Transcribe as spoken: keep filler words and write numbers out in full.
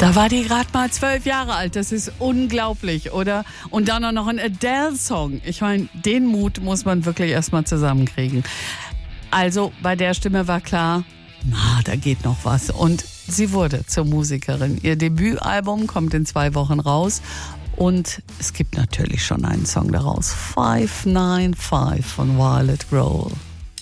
Da war die gerade mal zwölf Jahre alt. Das ist unglaublich, oder? Und dann auch noch ein Adele-Song. Ich meine, den Mut muss man wirklich erstmal zusammenkriegen. Also bei der Stimme war klar, na, da geht noch was. Und sie wurde zur Musikerin. Ihr Debütalbum kommt in zwei Wochen raus. Und es gibt natürlich schon einen Song daraus. five nine five von Violet Grohl.